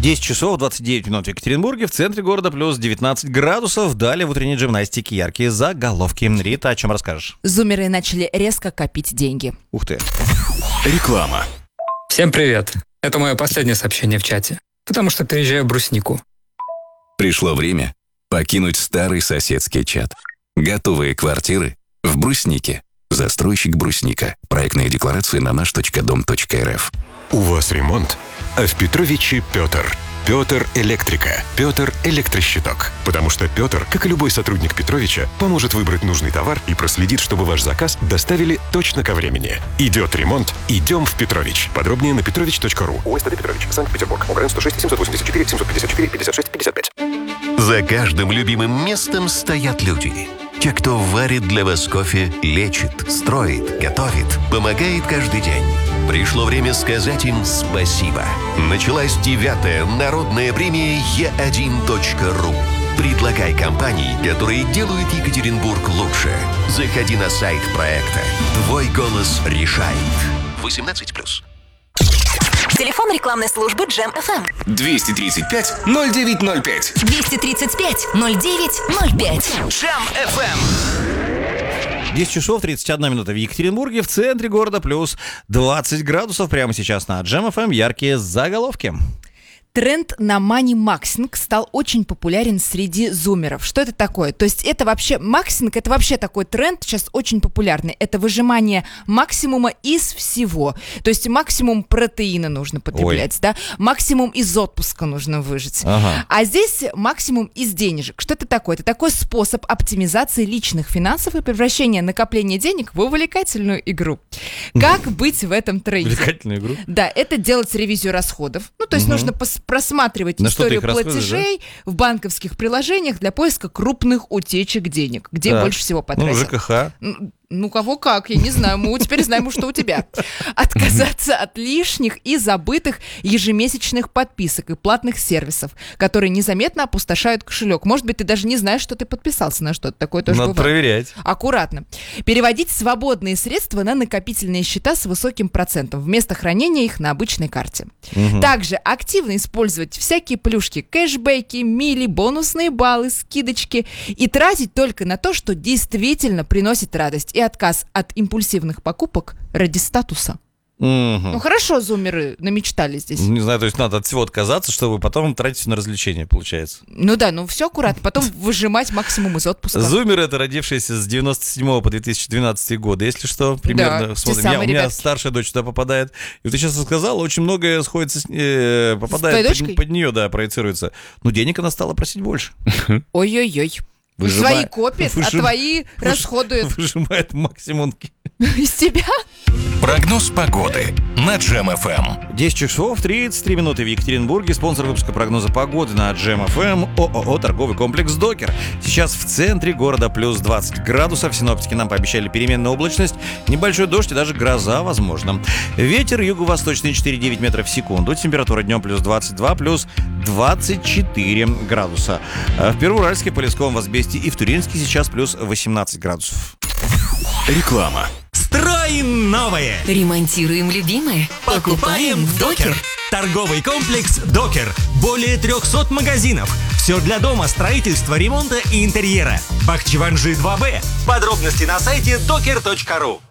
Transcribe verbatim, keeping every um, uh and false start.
десять часов двадцать девять минут в Екатеринбурге, в центре города плюс девятнадцать градусов. Далее в утренней гимнастике яркие заголовки. Рита, о чем расскажешь? Зумеры начали резко копить деньги. Ух ты. Реклама. Всем привет. Это мое последнее сообщение в чате, потому что переезжаю в Бруснику. Пришло время покинуть старый соседский чат. Готовые квартиры в Бруснике. Застройщик Брусника. Проектные декларации на наш точка дом точка эр эф. У вас ремонт, а в Петровиче Петр. Петр Электрика. Петр Электрощиток. Потому что Петр, как и любой сотрудник Петровича, поможет выбрать нужный товар и проследит, чтобы ваш заказ доставили точно ко времени. Идет ремонт, идем в Петрович. Подробнее на петрович точка ру. ОСТД Петрович, Санкт-Петербург. ОГРН сто шесть семьсот восемьдесят четыре семьсот пятьдесят четыре пятьдесят шесть пятьдесят пять. За каждым любимым местом стоят люди. Те, кто варит для вас кофе, лечит, строит, готовит, помогает каждый день. Пришло время сказать им спасибо. Началась девятая народная премия е один точка ру. Предлагай компании, которые делают Екатеринбург лучше. Заходи на сайт проекта. Твой голос решает. восемнадцать плюс. Телефон рекламной службы Джем эф эм. двести тридцать пять ноль девять ноль пять. двести тридцать пять ноль девять ноль пять. Джем эф эм. десять часов тридцать одна минута в Екатеринбурге, в центре города плюс двадцать градусов. Прямо сейчас на Джем эф эм яркие заголовки. Тренд на мани-максинг стал очень популярен среди зумеров. Что это такое? То есть это вообще, максинг, это вообще такой тренд сейчас очень популярный. Это выжимание максимума из всего. То есть максимум протеина нужно потреблять, Ой. да? Максимум из отпуска нужно выжать. Ага. А здесь максимум из денежек. Что это такое? Это такой способ оптимизации личных финансов и превращения накопления денег в увлекательную игру. Как быть в этом тренде? Увлекательную игру? Да, это делать ревизию расходов. Ну, то есть угу. нужно пос- просматривать На историю платежей да? в банковских приложениях для поиска крупных утечек денег, где так. больше всего потратил. Ну, ЖКХ. Ну, кого как, я не знаю, мы теперь знаем, что у тебя. Отказаться от лишних и забытых ежемесячных подписок и платных сервисов, которые незаметно опустошают кошелек. Может быть, ты даже не знаешь, что ты подписался на что-то такое. Тоже Надо бывает. проверять. Аккуратно. Переводить свободные средства на накопительные счета с высоким процентом, вместо хранения их на обычной карте. Угу. Также активно использовать всякие плюшки, кэшбэки, мили, бонусные баллы, скидочки и тратить только на то, что действительно приносит радость. И отказ от импульсивных покупок ради статуса. Угу. Ну хорошо, зумеры намечтали здесь. Не знаю, то есть надо от всего отказаться, чтобы потом тратить на развлечения, получается. Ну да, ну все аккуратно, потом выжимать максимум из отпуска. Зумеры — это родившиеся с девяносто седьмого по две тысячи двенадцатый годы, если что, примерно. Да, смотри, меня, у меня старшая дочь туда попадает. И вот ты сейчас сказала, очень многое сходится, э, попадает под, под нее, да, проецируется. Но денег она стала просить больше. Ой-ой-ой. Выжима... Свои копит, Выжим... а твои Выж... расходуют. Выжимает максимум. Из тебя? Прогноз погоды на Джем эф эм. десять часов тридцать три минуты в Екатеринбурге. Спонсор выпуска прогноза погоды на Джем эф эм ООО «Торговый комплекс Докер». Сейчас в центре города плюс двадцать градусов. Синоптики нам пообещали переменную облачность, небольшой дождь и даже гроза возможно. Ветер юго-восточный четыре целых девять метров в секунду. Температура днем плюс двадцать два, плюс двадцать четыре градуса. В Первоуральске, Полесском, Возбестии и в Туринске сейчас плюс восемнадцать градусов. Реклама. Строим новое. Ремонтируем любимое. Покупаем в Докер. Торговый комплекс Докер. Более трехсот магазинов. Все для дома, строительства, ремонта и интерьера. Бахчеванжи два бэ. Подробности на сайте докер точка ру.